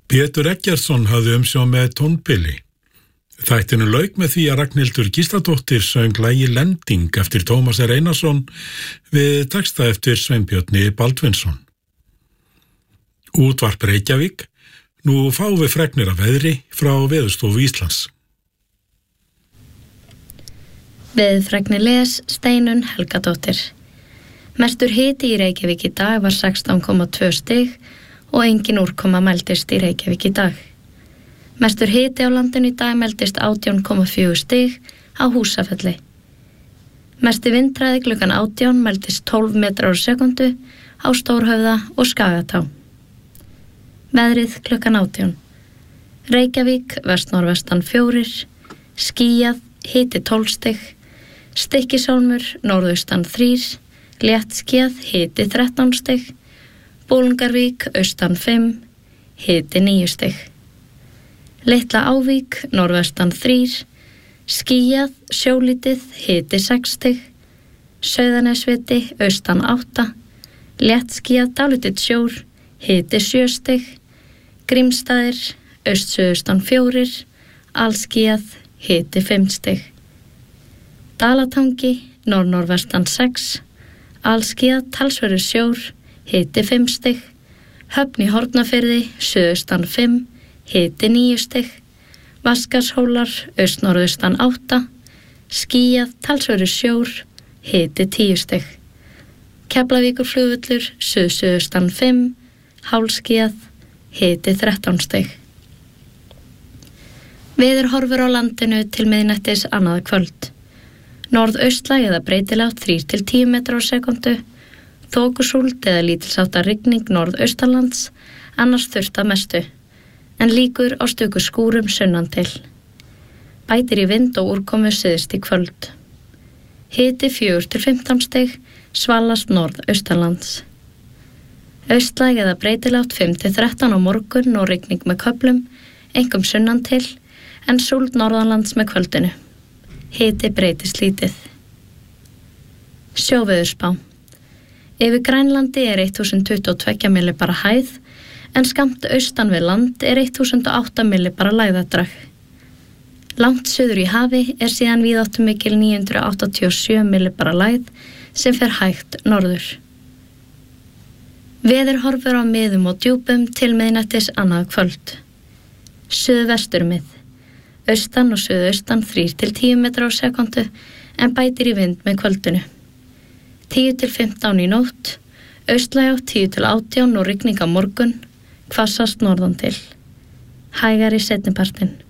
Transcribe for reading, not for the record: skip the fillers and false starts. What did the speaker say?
Pétur Eggertsson hafði umsjón með tónbili. Þættinu lauk með því að Ragnhildur Gísladóttir söng lagið Lending eftir Tómas R. Einarsson við texta eftir Sveinbjörni Baldvinsson. Útvarp Reykjavík. Nú fáum við fregnir af veðri frá Veðurstofu Íslands. Veðurfregnir les Steinunn Helgadóttir. Mestur hiti í Reykjavík í dag var 16,2 stig og engin úrkoma mældist í Reykjavík í dag. Mestur hiti á landinu í dag mældist 18,4 stig á Húsafelli. Mesti vindhraði klukkan 18 mældist 12 metrar á sekundu á Stórhöfða og Skagatá. Veðrið klukkan 18. Reykjavík vestnorðvestan 4, skýjað, hiti 12 stig, Stykkishólmur norðaustan 3, léttskýjað, hiti 13 stig, Bolungarvík austan 5, hiti 9 stig. Litla Ávík norðvestan 3, skýjað, sjólítið, hiti 6 stig, Sauðanesviti austan 8, léttskýjað, dálítill sjór, hiti 7 stig, Grímsstaðir austsuðaustan 4, alskýjað, hiti 5 stig. Dalatangi norðnorðvestan 6, alskýjað, talsverður sjór, hiti 5 stig, Höfn í Hornafirði suðaustan 5, hiti 9 stig, Vatnskarðshólar austnorðaustan 8, skýjað, talsverður sjór, hiti 10 stig. Keflavíkurflugvöllur suðaustan 5, hálfskýjað, hiti 13 stig. Veðurhorfur á landinu til miðnættis annað kvöld. Norðaustlæg eða breytilátt 3-10 metrar á sekundu, þokusúld eða lítilsháttar rigning norðaustanlands, annars þurrt að mestu, en líkur á stöku skúrum sunnan til. Bætir í vind og úrkomu syðst í kvöld. Hiti 4-15 stig, svalast norðaustanlands. Austlæg eða breytilátt 5-13 á morgun og rigning með köflum, einkum sunnan til, en súld norðanlands með kvöldinu. Hiti breytist lítið. Sjóveðurspá. Yfir Grænlandi 1022 millibara hæð, en skammt austan við land 1008 millibara lægðadrag. Langt suður í hafi síðan víðáttumikil 987 millibara lægð sem fer hægt norður. Veðurhorfur á miðum og djúpum til miðnættis annað kvöld. Suðvesturmið. Austan og suðaustan 3-10 metrar á sekundu, en bætir í vind með kvöldinu. 10-15 í nótt, austlæg á 10-18 og rigning á morgun, hvassast norðan til. Hægari seinnipartinn.